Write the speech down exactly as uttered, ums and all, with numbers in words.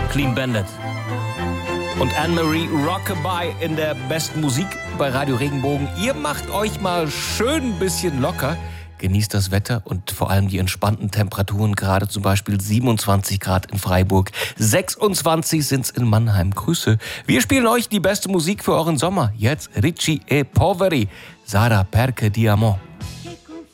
Clean Bandit. Und Anne-Marie Rockabye in der besten Musik bei Radio Regenbogen. Ihr macht euch mal schön ein bisschen locker. Genießt das Wetter und vor allem die entspannten Temperaturen. Gerade zum Beispiel siebenundzwanzig Grad in Freiburg. sechsundzwanzig sind's in Mannheim. Grüße. Wir spielen euch die beste Musik für euren Sommer. Jetzt Ricci e Poveri. Sarà perché ti amo.